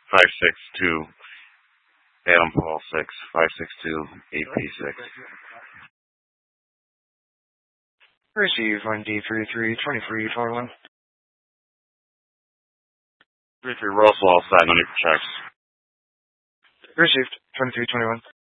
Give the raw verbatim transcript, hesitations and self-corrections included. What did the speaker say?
five six two Adam Paul six five six two eight P six. Receive on D three three twenty three four one. Three three Russell all set. No need for checks. Received twenty three twenty one.